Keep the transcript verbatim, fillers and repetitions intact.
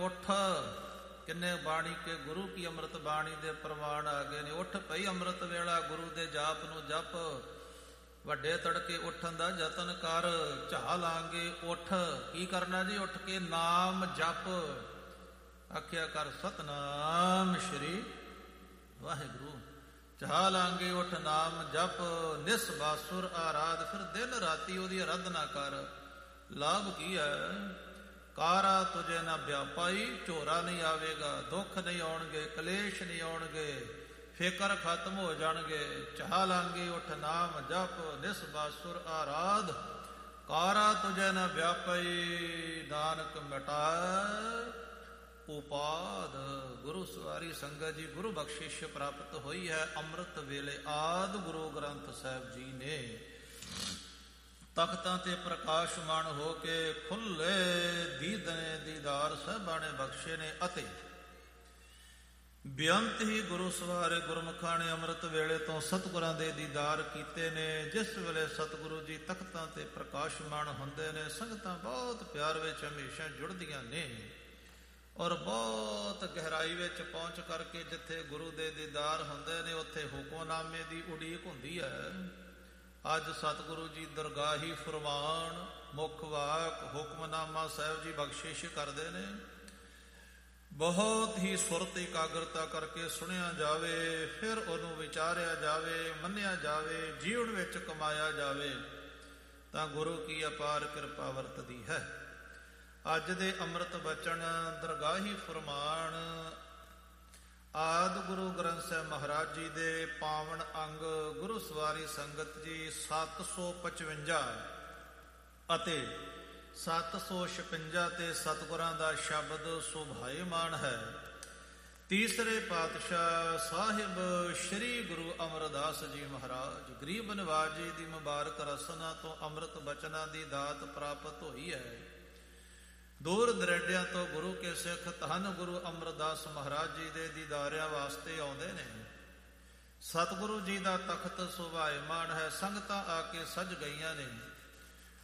ਉੱਠ, ਕਿੰਨੇ ਬਾਣੀ ਕੇ ਗੁਰੂ ਕੀ ਅੰਮ੍ਰਿਤ ਬਾਣੀ ਦੇ ਪ੍ਰਮਾਣ ਆ ਗਏ ਨੇ। ਉੱਠ ਭਈ ਅੰਮ੍ਰਿਤ ਵੇਲਾ, ਗੁਰੂ ਦੇ ਜਾਪ ਨੂੰ ਜਪ, ਵੱਡੇ ਤੜਕੇ ਉੱਠਣ ਦਾ ਯਤਨ ਕਰ। ਝਾਹ ਲਾਂਗੇ ਉੱਠ, ਕੀ ਕਰਨਾ ਜੀ? ਉੱਠ ਕੇ ਨਾਮ ਜਪ, ਆਖਿਆ ਕਰ ਸਤਨਾਮ ਸ਼੍ਰੀ ਵਾਹਿਗੁਰੂ। ਝਾਹ ਲਾਂਗੇ ਉੱਠ ਨਾਮ ਜਪ, ਨਿਸ ਬਾਸੁਰ ਆਰਾਧ, ਫਿਰ ਦਿਨ ਰਾਤੀ ਉਹਦੀ ਆਰਾਧਨਾ ਕਰ। ਲਾਭ ਕੀ ਹੈ? ਕਾਰਾ ਤੁਝੇ ਨਾ ਵਿਆਪਾਈ, ਝੋਰਾ ਨਹੀਂ ਆਵੇਗਾ, ਦੁੱਖ ਨਹੀਂ ਆਉਣਗੇ, ਕਲੇਸ਼ ਨਹੀਂ ਆਉਣਗੇ, ਫਿਕਰ ਖਤਮ ਹੋ ਜਾਣਗੇ। ਚਾਹ ਲਾਂਗੇ ਉੱਠ ਨਾਮ ਜਪ, ਨਿਸ ਬਾਸੁਰ ਆਰਾਧ, ਕਾਰਾ ਤੁਝੇ ਨਾ ਵਿਆਪਾਈ, ਨਾਨਕ ਮਿਟਾਏ ਉਪਾਦ। ਗੁਰੂ ਸਵਾਰੀ ਸੰਗਤ ਜੀ, ਗੁਰੂ ਬਖਸ਼ਿਸ਼ ਪ੍ਰਾਪਤ ਹੋਈ ਹੈ ਅੰਮ੍ਰਿਤ ਵੇਲੇ ਆਦ ਗੁਰੂ ਗ੍ਰੰਥ ਸਾਹਿਬ ਜੀ ਨੇ। ਤਖਤਾਂ ਤੇ ਪ੍ਰਕਾਸ਼ਮਾਨ ਹੋ ਕੇ ਖੁੱਲੇ ਦੀਦਨੇ ਦੀਦਾਰ ਸਾਹਿਬਾਂ ਨੇ ਬਖਸ਼ੇ ਨੇ, ਅਤੇ ਬੇਅੰਤ ਹੀ ਗੁਰੂ ਸਵਾਰੇ ਗੁਰਮੁਖਾਂ ਨੇ ਅੰਮ੍ਰਿਤ ਵੇਲੇ ਤੋਂ ਸਤਿਗੁਰਾਂ ਦੇ ਦੀਦਾਰ ਕੀਤੇ ਨੇ। ਜਿਸ ਵੇਲੇ ਸਤਿਗੁਰੂ ਜੀ ਤਖਤਾਂ ਤੇ ਪ੍ਰਕਾਸ਼ਮਾਨ ਹੁੰਦੇ ਨੇ, ਸੰਗਤਾਂ ਬਹੁਤ ਪਿਆਰ ਵਿੱਚ ਹਮੇਸ਼ਾ ਜੁੜਦੀਆਂ ਨੇ, ਔਰ ਬਹੁਤ ਗਹਿਰਾਈ ਵਿੱਚ ਪਹੁੰਚ ਕਰਕੇ ਜਿੱਥੇ ਗੁਰੂ ਦੇ ਦੀਦਾਰ ਹੁੰਦੇ ਨੇ ਉੱਥੇ ਹੁਕਮਨਾਮੇ ਦੀ ਉਡੀਕ ਹੁੰਦੀ ਹੈ। ਅੱਜ ਸਤਿਗੁਰੂ ਜੀ ਦਰਗਾਹੀ ਫਰਮਾਨ, ਮੁੱਖ ਵਾਕ, ਹੁਕਮਨਾਮਾ ਸਾਹਿਬ ਜੀ ਬਖਸ਼ਿਸ਼ ਕਰਦੇ ਨੇ। ਬਹੁਤ ਹੀ ਸੁਰਤ ਇਕਾਗਰਤਾ ਕਰਕੇ ਸੁਣਿਆ ਜਾਵੇ, ਫਿਰ ਉਹਨੂੰ ਵਿਚਾਰਿਆ ਜਾਵੇ, ਮੰਨਿਆ ਜਾਵੇ, ਜੀਵਨ ਵਿੱਚ ਕਮਾਇਆ ਜਾਵੇ, ਤਾਂ ਗੁਰੂ ਕੀ ਅਪਾਰ ਕਿਰਪਾ ਵਰਤਦੀ ਹੈ। ਅੱਜ ਦੇ ਅੰਮ੍ਰਿਤ ਬਚਨ ਦਰਗਾਹੀ ਫਰਮਾਨ ਆਦਿ ਗੁਰੂ ਗ੍ਰੰਥ ਸਾਹਿਬ ਮਹਾਰਾਜ ਜੀ ਦੇ ਪਾਵਨ ਅੰਗ ਗੁਰੂ ਸਵਾਰੀ ਸੰਗਤ ਜੀ ਸੱਤ ਸੌ ਪਚਵੰਜਾ ਅਤੇ ਸੱਤ ਸੌ ਛਪੰਜਾ ਤੇ ਸਤਿਗੁਰਾਂ ਦਾ ਸ਼ਬਦ ਸੁਭਾਏਮਾਨ ਹੈ। ਤੀਸਰੇ ਪਾਤਸ਼ਾਹ ਸਾਹਿਬ ਸ੍ਰੀ ਗੁਰੂ ਅਮਰਦਾਸ ਜੀ ਮਹਾਰਾਜ ਗਰੀਬ ਨਿਵਾਜ ਜੀ ਦੀ ਮੁਬਾਰਕ ਰਸਨਾ ਤੋਂ ਅੰਮ੍ਰਿਤ ਬਚਨਾਂ ਦੀ ਦਾਤ ਪ੍ਰਾਪਤ ਹੋਈ ਹੈ। ਦੂਰ ਦਰੇਡਿਆਂ ਤੋਂ ਗੁਰੂ ਕੇ ਸਿੱਖ ਧੰਨ ਗੁਰੂ ਅਮਰਦਾਸ ਮਹਾਰਾਜ ਜੀ ਦੇ ਦੀਦਾਰਿਆਂ ਵਾਸਤੇ ਆਉਂਦੇ ਨੇ। ਸਤਿਗੁਰੂ ਜੀ ਦਾ ਤਖਤ ਸੁਭਾਏਮਾਨ ਹੈ, ਸੰਗਤਾਂ ਆ ਕੇ ਸਜ ਗਈਆਂ ਨੇ।